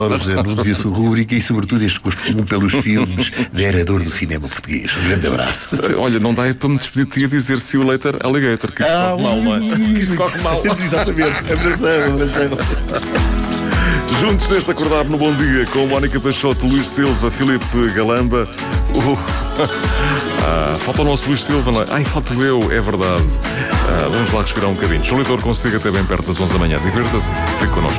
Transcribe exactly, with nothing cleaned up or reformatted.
Não dizia-se rúbrica e, sobretudo, este gosto comum pelos filmes de heredor do cinema português. Um grande abraço. Olha, não dá para me despedir de ti a dizer see you later, alligator, que isto Ah, corre mal, não é? Que isto corre mal. Exatamente. Abração, abração. Juntos neste acordar no Bom Dia com Mónica Peixoto, Luís Silva, Filipe Galamba. Uh, ah, falta o nosso Luís Silva, não é? Ai, falto eu, é verdade. Ah, vamos lá respirar um bocadinho. João Leitor consigo até bem perto das onze da manhã. Divirta-se, fique connosco.